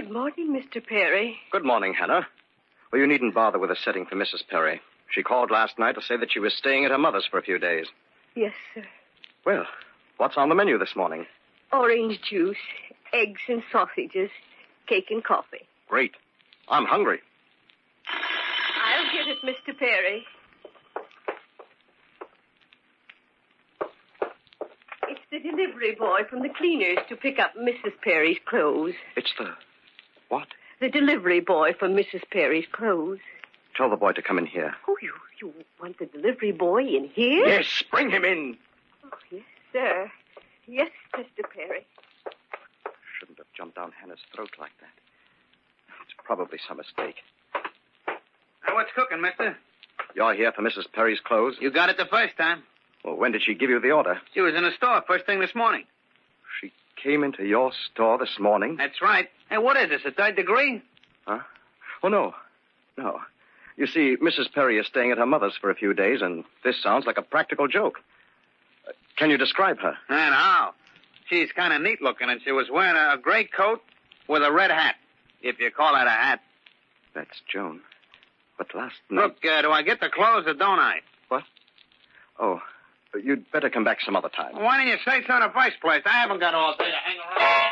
Good morning, Mr. Perry. Good morning, Hannah. Well, you needn't bother with a setting for Mrs. Perry. She called last night to say that she was staying at her mother's for a few days. Yes, sir. Well, what's on the menu this morning? Orange juice, eggs and sausages, cake and coffee. Great. I'm hungry. I'll get it, Mr. Perry. It's the delivery boy from the cleaners to pick up Mrs. Perry's clothes. It's the... what? The delivery boy for Mrs. Perry's clothes. Tell the boy to come in here. Oh, you want the delivery boy in here? Yes, bring him in. Oh, yes, sir. Yes, Mr. Perry. Shouldn't have jumped down Hannah's throat like that. It's probably some mistake. Now, what's cooking, mister? You're here for Mrs. Perry's clothes? You got it the first time. Well, when did she give you the order? She was in the store first thing this morning. She came into your store this morning? That's right. Hey, what is this, a third degree? Huh? Oh, no. No. You see, Mrs. Perry is staying at her mother's for a few days, and this sounds like a practical joke. Can you describe her? And how? She's kind of neat looking, and she was wearing a gray coat with a red hat, if you call that a hat. That's Joan. But last night... Look, do I get the clothes or don't I? What? Oh, you'd better come back some other time. Why didn't you say so in the first place? I haven't got all day to hang around.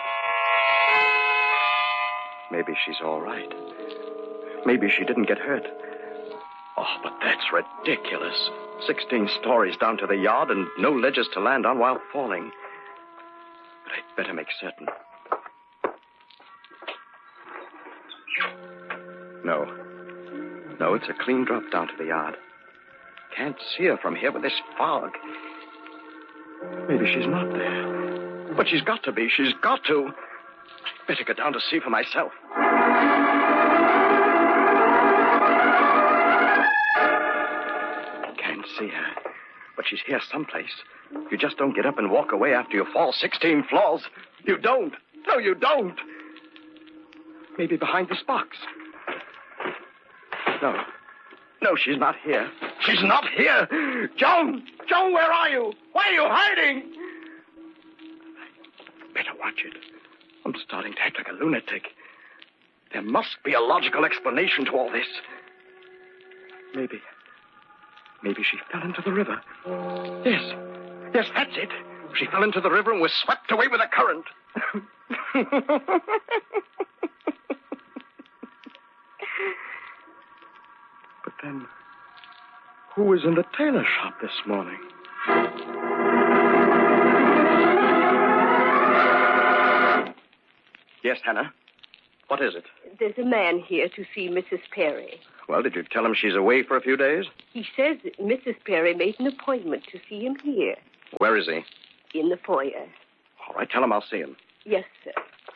Maybe she's all right. Maybe she didn't get hurt. Oh, but that's ridiculous. 16 stories down to the yard and no ledges to land on while falling. But I'd better make certain. No, it's a clean drop down to the yard. Can't see her from here with this fog. Maybe she's not there. But she's got to be. She's got to. I'd better go down to see for myself. Can't see her. But she's here someplace. You just don't get up and walk away after you fall 16 floors. You don't. No, you don't. Maybe behind this box. No, she's not here. She's not here. Joan, where are you? Why are you hiding? Better watch it. I'm starting to act like a lunatic. There must be a logical explanation to all this. Maybe she fell into the river. Yes, that's it. She fell into the river and was swept away with the current. But then, who was in the tailor shop this morning? Yes, Hannah. What is it? There's a man here to see Mrs. Perry. Well, did you tell him she's away for a few days? He says that Mrs. Perry made an appointment to see him here. Where is he? In the foyer. All right, tell him I'll see him. Yes, sir.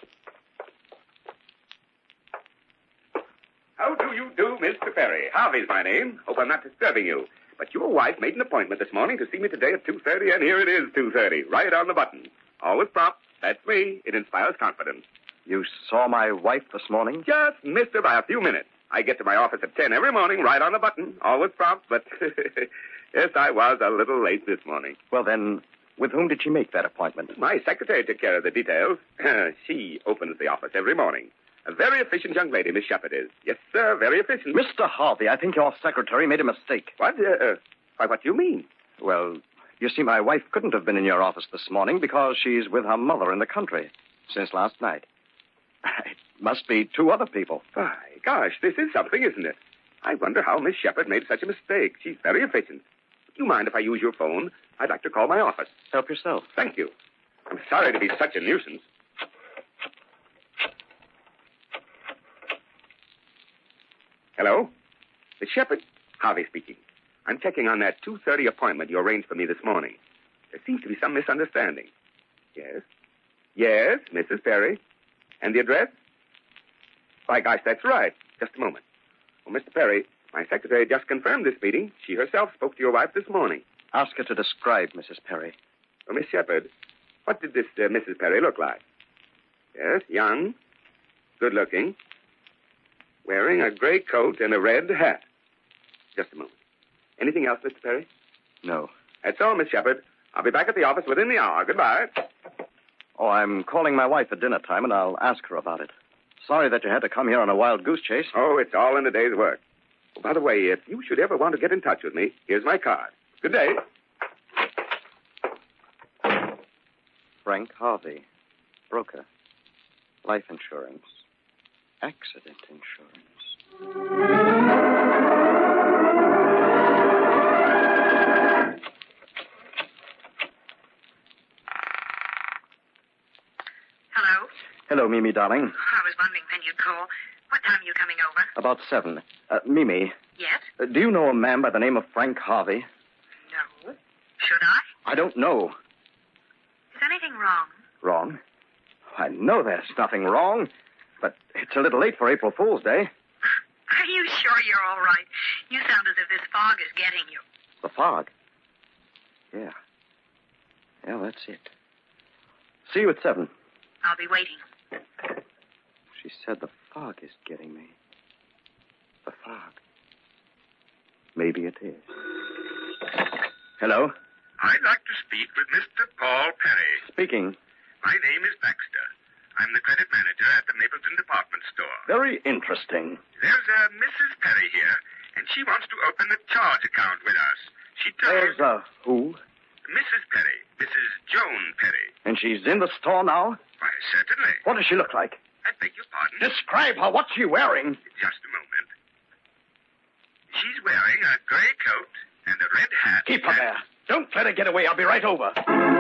How do you do, Mr. Perry? Harvey's my name. Hope I'm not disturbing you. But your wife made an appointment this morning to see me today at 2:30, and here it is, 2:30, right on the button. Always prompt. That's me. It inspires confidence. You saw my wife this morning? Just missed her by a few minutes. I get to my office at 10 every morning, right on the button. Always prompt, but yes, I was a little late this morning. Well, then, with whom did she make that appointment? My secretary took care of the details. She opens the office every morning. A very efficient young lady, Miss Shepherd is. Yes, sir, very efficient. Mr. Harvey, I think your secretary made a mistake. What? Why, what do you mean? Well, you see, my wife couldn't have been in your office this morning because she's with her mother in the country since last night. It must be two other people. My gosh, this is something, isn't it? I wonder how Miss Shepherd made such a mistake. She's very efficient. Do you mind if I use your phone? I'd like to call my office. Help yourself. Thank you. I'm sorry to be such a nuisance. Hello? Miss Shepherd? Harvey speaking. I'm checking on that 2:30 appointment you arranged for me this morning. There seems to be some misunderstanding. Yes? Yes, Mrs. Perry. And the address? By gosh, that's right. Just a moment. Well, Mr. Perry, my secretary just confirmed this meeting. She herself spoke to your wife this morning. Ask her to describe Mrs. Perry. Well, Miss Shepherd, what did this Mrs. Perry look like? Yes, young, good-looking, wearing a gray coat and a red hat. Just a moment. Anything else, Mr. Perry? No. That's all, Miss Shepherd. I'll be back at the office within the hour. Goodbye. Oh, I'm calling my wife at dinner time, and I'll ask her about it. Sorry that you had to come here on a wild goose chase. Oh, it's all in the day's work. Oh, by the way, if you should ever want to get in touch with me, here's my card. Good day. Frank Harvey, broker. Life insurance. Accident insurance. Hello? Hello, Mimi, darling. I was wondering when you'd call. What time are you coming over? About 7. Mimi, Yes? do you know a man by the name of Frank Harvey? No. Should I? I don't know. Is anything wrong? Wrong? I know there's nothing wrong, but it's a little late for April Fool's Day. Are you sure you're all right? You sound as if this fog is getting you. The fog? Yeah. Yeah, that's it. See you at 7. I'll be waiting. She said the fog is getting me. The fog. Maybe it is. Hello? I'd like to speak with Mr. Paul Perry. Speaking. My name is Baxter. I'm the credit manager at the Mapleton department store. Very interesting. There's a Mrs. Perry here, and she wants to open a charge account with us. She told... There's who? Mrs. Perry. Mrs. Joan Perry. And she's in the store now? Why, certainly. What does she look like? I beg your pardon? Describe her. What's she wearing? Just a moment. She's wearing a gray coat and a red hat. Keep her there. Don't let her get away. I'll be right over.